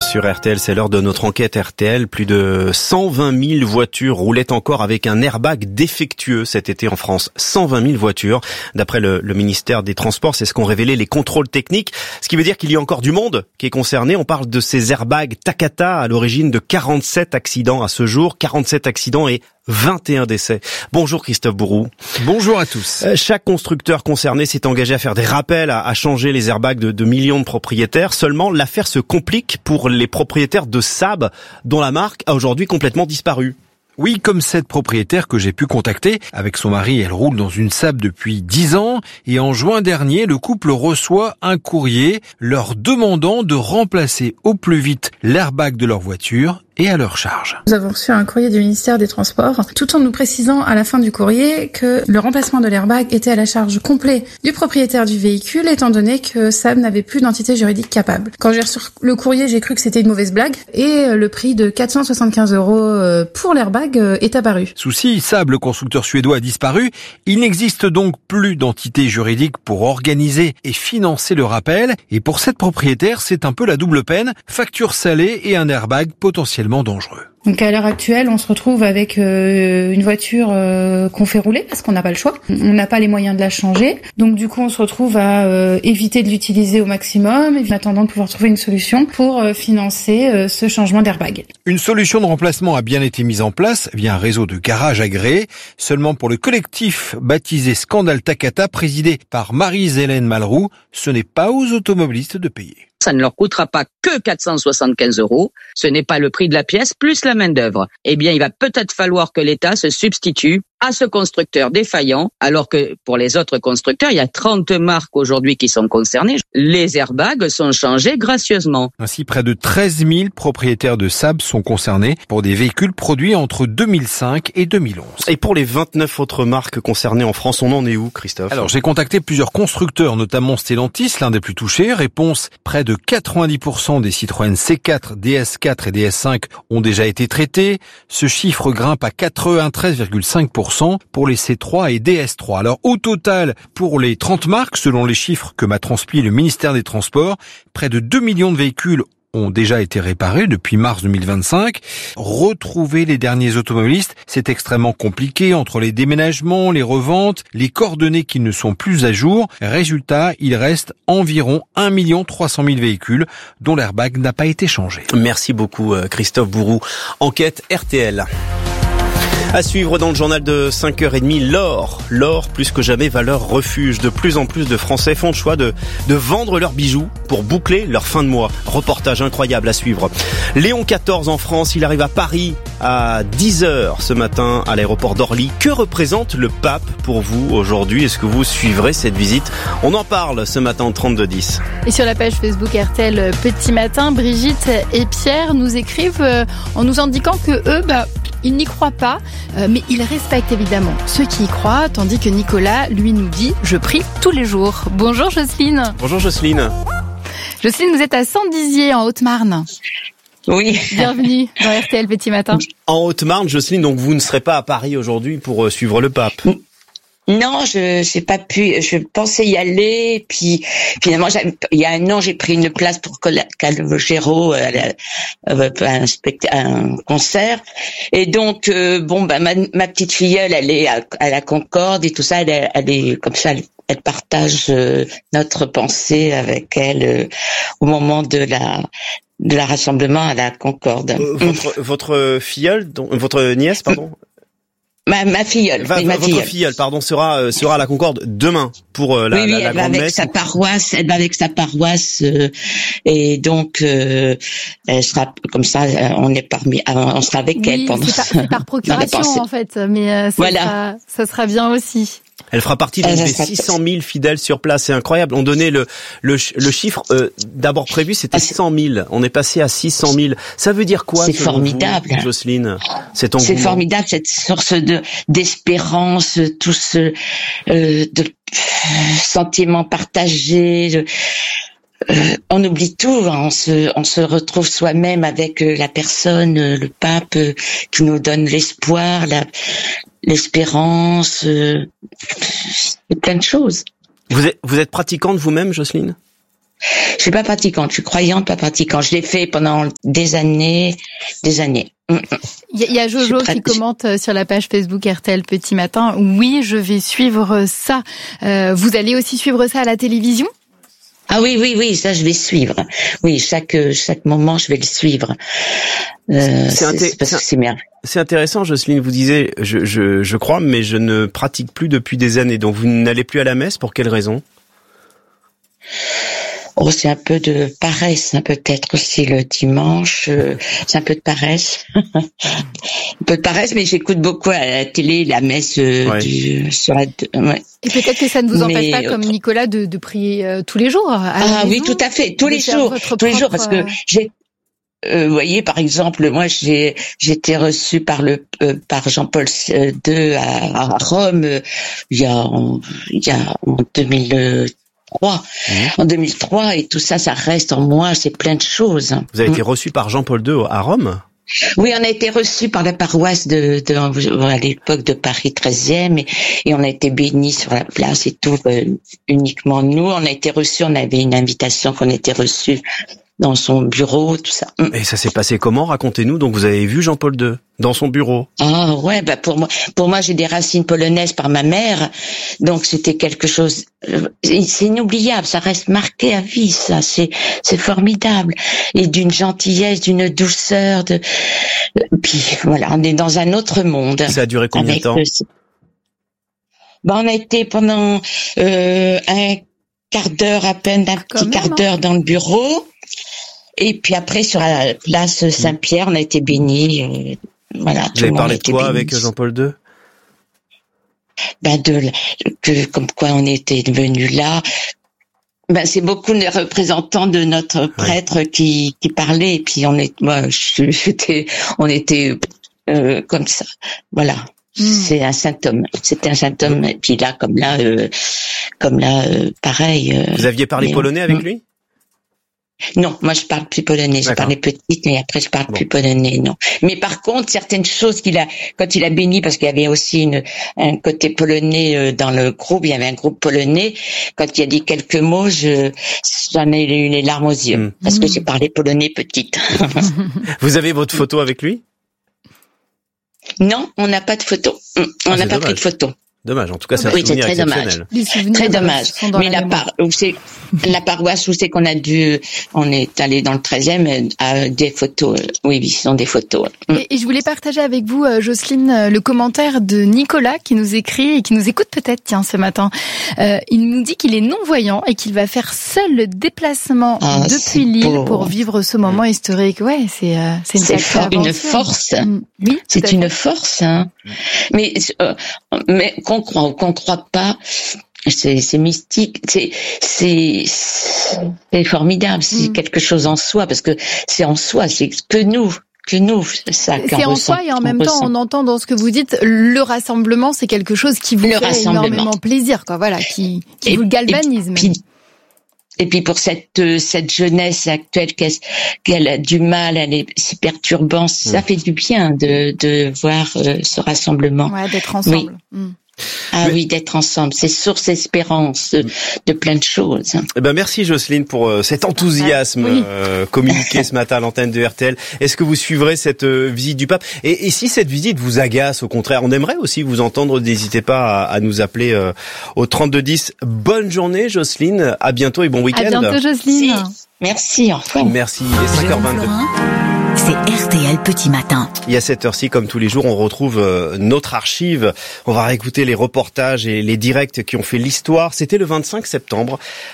sur RTL, c'est l'heure de notre enquête RTL. Plus de 120 000 voitures roulaient encore avec un airbag défectueux cet été en France. 120 000 voitures. D'après le ministère des Transports, c'est ce qu'ont révélé les contrôles techniques. Ce qui veut dire qu'il y a encore du monde qui est concerné. On parle de ces airbags Takata à l'origine de 47 accidents à ce jour. 47 accidents et 21 décès. Bonjour Christophe Bourroux. Bonjour à tous. Chaque constructeur concerné s'est engagé à faire des rappels, à changer les airbags de millions de propriétaires. Seulement, l'affaire se complique pour les propriétaires de Saab, dont la marque a aujourd'hui complètement disparu. Oui, comme cette propriétaire que j'ai pu contacter. Avec son mari, elle roule dans une Saab depuis 10 ans. Et en juin dernier, le couple reçoit un courrier leur demandant de remplacer au plus vite l'airbag de leur voiture et à leur charge. Nous avons reçu un courrier du ministère des Transports, tout en nous précisant à la fin du courrier que le remplacement de l'airbag était à la charge complète du propriétaire du véhicule, étant donné que Saab n'avait plus d'entité juridique capable. Quand j'ai reçu le courrier, j'ai cru que c'était une mauvaise blague, et le prix de 475 € pour l'airbag est apparu. Souci, Saab, le constructeur suédois, a disparu. Il n'existe donc plus d'entité juridique pour organiser et financer le rappel. Et pour cette propriétaire, c'est un peu la double peine. Facture salée et un airbag potentiellement dangereux. Donc à l'heure actuelle, on se retrouve avec une voiture qu'on fait rouler parce qu'on n'a pas le choix. On n'a pas les moyens de la changer. Donc du coup, on se retrouve à éviter de l'utiliser au maximum en attendant de pouvoir trouver une solution pour financer ce changement d'airbag. Une solution de remplacement a bien été mise en place via un réseau de garages agréés. Seulement pour le collectif baptisé Scandale Takata, présidé par Marie-Hélène Malroux, ce n'est pas aux automobilistes de payer. Ça ne leur coûtera pas que 475 €. Ce n'est pas le prix de la pièce plus la main-d'œuvre. Eh bien, il va peut-être falloir que l'État se substitue à ce constructeur défaillant, alors que pour les autres constructeurs, il y a 30 marques aujourd'hui qui sont concernées. Les airbags sont changés gracieusement. Ainsi, près de 13 000 propriétaires de Saab sont concernés pour des véhicules produits entre 2005 et 2011. Et pour les 29 autres marques concernées en France, on en est où, Christophe ? Alors, j'ai contacté plusieurs constructeurs, notamment Stellantis, l'un des plus touchés. Réponse, près de 90% des Citroën C4, DS4 et DS5 ont déjà été traités. Ce chiffre grimpe à 93,5% pour les C3 et DS3. Alors, au total, pour les 30 marques, selon les chiffres que m'a transmis le ministère des Transports, près de 2 millions de véhicules ont déjà été réparés depuis mars 2025. Retrouver les derniers automobilistes, c'est extrêmement compliqué entre les déménagements, les reventes, les coordonnées qui ne sont plus à jour. Résultat, il reste environ 1 300 000 véhicules dont l'airbag n'a pas été changé. Merci beaucoup Christophe Bourroux. Enquête RTL. À suivre dans le journal de 5h30, l'or. L'or, plus que jamais, valeur refuge. De plus en plus de Français font le choix de vendre leurs bijoux pour boucler leur fin de mois. Reportage incroyable à suivre. Léon XIV en France, il arrive à Paris à 10h ce matin à l'aéroport d'Orly. Que représente le pape pour vous aujourd'hui ? Est-ce que vous suivrez cette visite ? On en parle ce matin au 32-10. Et sur la page Facebook RTL Petit Matin, Brigitte et Pierre nous écrivent en nous indiquant que eux, ils n'y croient pas, mais ils respectent évidemment ceux qui y croient, tandis que Nicolas, lui, nous dit « Je prie tous les jours ». Bonjour Jocelyne. Bonjour Jocelyne. Jocelyne, vous êtes à Saint-Dizier, en Haute-Marne. Oui. Bienvenue dans RTL Petit Matin. En Haute-Marne, Jocelyne, donc vous ne serez pas à Paris aujourd'hui pour suivre le pape ? Non, j'ai pas pu. Je pensais y aller, puis finalement, il y a un an, j'ai pris une place pour Calogero un concert, et donc ma petite filleule, elle est à la Concorde et tout ça, elle est comme ça. Elle partage notre pensée avec elle au moment de la rassemblement à la Concorde. Votre filleule, votre nièce, pardon. Ma filleule. Votre filleule, pardon, sera à la Concorde demain pour la grande messe. Elle va avec sa paroisse, et donc elle sera comme ça. On sera avec elle pendant. C'est par procuration en fait, mais ça sera bien aussi. Elle fera partie des 600 000 fidèles sur place. C'est incroyable. On donnait le chiffre d'abord prévu, c'était 100 000. On est passé à 600 000. Ça veut dire quoi ? C'est formidable, vous, Jocelyne. C'est formidable, cette source d'espérance, tout ce sentiment partagé. On oublie tout, hein. On se retrouve soi-même avec la personne, le pape, qui nous donne l'espoir, l'espérance, plein de choses. Vous êtes pratiquante vous-même, Jocelyne ? Je suis pas pratiquante, je suis croyante, pas pratiquante. Je l'ai fait pendant des années. Il y a Jojo qui commente sur la page Facebook RTL Petit Matin. Oui, je vais suivre ça. Vous allez aussi suivre ça à la télévision ? Ah oui, ça je vais suivre. Oui, chaque moment je vais le suivre. C'est parce que c'est merveilleux. C'est intéressant, Jocelyne, vous disiez, je crois, mais je ne pratique plus depuis des années. Donc vous n'allez plus à la messe, pour quelle raison ? Oh, c'est un peu de paresse, peut-être aussi le dimanche. C'est un peu de paresse. Un peu de paresse, mais j'écoute beaucoup à la télé la messe sur la... Ouais. Et peut-être que ça ne vous empêche pas, comme Nicolas, de prier tous les jours à la maison, oui, tout à fait, tous les jours, parce que j'ai... vous voyez, par exemple, moi, j'ai été reçue par Jean-Paul II à Rome il y a en 2003. En 2003, et tout ça, ça reste en moi, c'est plein de choses. Vous avez été reçu par Jean-Paul II à Rome ? Oui, on a été reçu par la paroisse à l'époque de Paris 13e, et on a été bénis sur la place et tout, uniquement nous. On a été reçus, on avait une invitation qu'on était reçus dans son bureau, tout ça. Et ça s'est passé comment ? Racontez-nous. Donc vous avez vu Jean-Paul II dans son bureau ? Ah ouais, pour moi j'ai des racines polonaises par ma mère, donc c'était quelque chose. C'est inoubliable, ça reste marqué à vie, ça. C'est formidable, et d'une gentillesse, d'une douceur, puis voilà, on est dans un autre monde. Ça a duré combien de temps ? On a été pendant un quart d'heure à peine, quart d'heure dans le bureau. Et puis après, sur la place Saint-Pierre, on a été bénis. Voilà. Vous avez parlé de quoi avec Jean-Paul II ? Comme quoi on était venus là. C'est beaucoup les représentants de notre prêtre qui parlaient. Et puis on était comme ça. Voilà. C'est un symptôme. C'était un symptôme. Et puis là, comme là, pareil. Vous aviez parlé polonais avec lui ? Non, moi je parle plus polonais. Je parlais petite, mais après je parle plus polonais, non. Mais par contre, certaines choses quand il a béni, parce qu'il y avait aussi un côté polonais dans le groupe, il y avait un groupe polonais. Quand il a dit quelques mots, j'en ai eu les larmes aux yeux, parce que j'ai parlé polonais petite. Vous avez votre photo avec lui ? Non, on n'a pas de photo. On n'a pas pris de photo. Dommage, en tout cas, c'est un souvenir exceptionnel. Très dommage. Mais la paroisse où c'est qu'on on est allé dans le 13e, a des photos. Oui, ce sont des photos. Et je voulais partager avec vous, Jocelyne, le commentaire de Nicolas qui nous écrit et qui nous écoute peut-être, ce matin. Il nous dit qu'il est non-voyant et qu'il va faire seul le déplacement depuis Lille pour vivre ce moment historique. Ouais, c'est une force. Oui, c'est une force, hein. Mais qu'on croit ou qu'on croit pas, c'est mystique, c'est formidable, c'est quelque chose en soi, parce que c'est en soi, c'est que nous, ça. C'est en soi, et en même temps, on entend dans ce que vous dites, le rassemblement, c'est quelque chose qui vous fait énormément plaisir, quoi, voilà, qui vous galvanise même. Et puis pour cette jeunesse actuelle qu'elle a du mal, c'est perturbant, ça fait du bien de voir ce rassemblement. Ouais, d'être ensemble. Oui. Oui, d'être ensemble, c'est source d'espérance de plein de choses. Merci Jocelyne pour cet enthousiasme communiqué ce matin à l'antenne de RTL. Est-ce que vous suivrez cette visite du pape ? Et si cette visite vous agace, au contraire, on aimerait aussi vous entendre. N'hésitez pas à nous appeler au 3210. Bonne journée Jocelyne, à bientôt et bon week-end. À bientôt Jocelyne. Merci, au revoir. Merci, il est 5h22. C'est RTL Petit Matin. Et à cette heure-ci, comme tous les jours, on retrouve notre archive. On va réécouter les reportages et les directs qui ont fait l'histoire. C'était le 25 septembre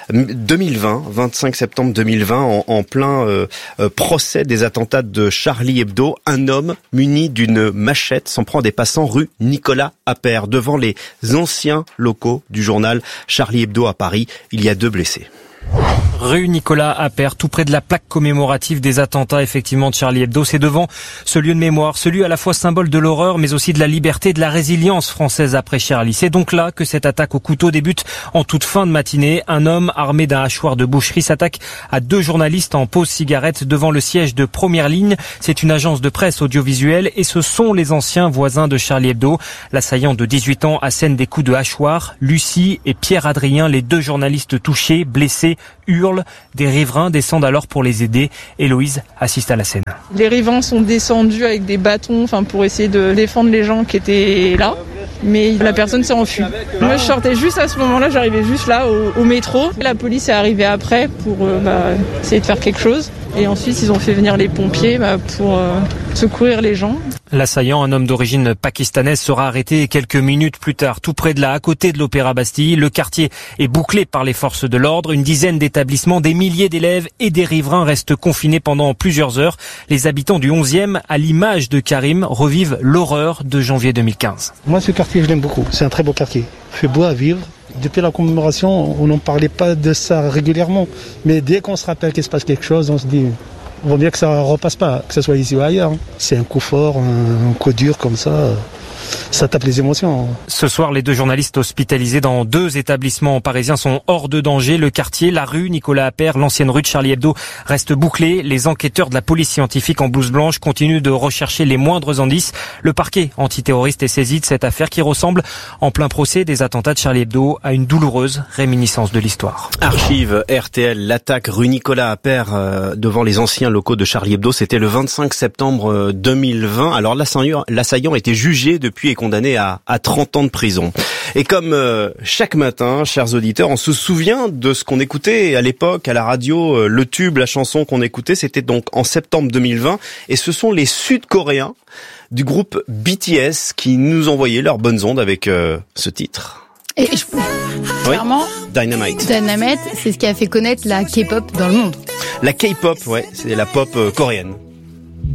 2020. 25 septembre 2020, en plein procès des attentats de Charlie Hebdo. Un homme muni d'une machette s'en prend des passants rue Nicolas Appert, devant les anciens locaux du journal Charlie Hebdo à Paris. Il y a 2 blessés. Rue Nicolas Appert, tout près de la plaque commémorative des attentats effectivement de Charlie Hebdo. C'est devant ce lieu de mémoire, ce lieu à la fois symbole de l'horreur mais aussi de la liberté, de la résilience française après Charlie. C'est donc là que cette attaque au couteau débute en toute fin de matinée. Un homme armé d'un hachoir de boucherie s'attaque à 2 journalistes en pause cigarette devant le siège de Première Ligne. C'est une agence de presse audiovisuelle et ce sont les anciens voisins de Charlie Hebdo. L'assaillant de 18 ans assène des coups de hachoir. Lucie et Pierre Adrien, les 2 journalistes touchés, blessés, hurlent hurlent. Des riverains descendent alors pour les aider. Héloïse assiste à la scène. Les riverains sont descendus avec des bâtons pour essayer de défendre les gens qui étaient là. Mais la personne s'est enfuie. Moi, je sortais juste à ce moment-là, j'arrivais juste là au métro. La police est arrivée après pour essayer de faire quelque chose. Et ensuite, ils ont fait venir les pompiers pour secourir les gens. L'assaillant, un homme d'origine pakistanaise, sera arrêté quelques minutes plus tard, tout près de là, à côté de l'Opéra Bastille. Le quartier est bouclé par les forces de l'ordre. Une dizaine d'établissements, des milliers d'élèves et des riverains restent confinés pendant plusieurs heures. Les habitants du 11e, à l'image de Karim, revivent l'horreur de janvier 2015. Moi, ce quartier, je l'aime beaucoup. C'est un très beau quartier. Il fait beau à vivre. Depuis la commémoration, on n'en parlait pas de ça régulièrement. Mais dès qu'on se rappelle qu'il se passe quelque chose, on se dit, il vaut mieux que ça ne repasse pas, que ce soit ici ou ailleurs. C'est un coup fort, un coup dur comme ça tape les émotions. Ce soir, les deux journalistes hospitalisés dans 2 établissements parisiens sont hors de danger. Le quartier, la rue Nicolas Appert, l'ancienne rue de Charlie Hebdo, reste bouclée. Les enquêteurs de la police scientifique en blouse blanche continuent de rechercher les moindres indices. Le parquet antiterroriste est saisi de cette affaire qui ressemble, en plein procès des attentats de Charlie Hebdo, à une douloureuse réminiscence de l'histoire. Archive RTL, l'attaque rue Nicolas Appert devant les anciens locaux de Charlie Hebdo, c'était le 25 septembre 2020. Alors l'assaillant était jugé depuis et condamné à 30 ans de prison. Et comme chaque matin, chers auditeurs, on se souvient de ce qu'on écoutait à l'époque à la radio, le tube, la chanson qu'on écoutait, c'était donc en septembre 2020. Et ce sont les Sud-Coréens du groupe BTS qui nous envoyaient leurs bonnes ondes avec ce titre. Et clairement, Dynamite, c'est ce qui a fait connaître la K-pop dans le monde. La K-pop, ouais, c'est la pop coréenne.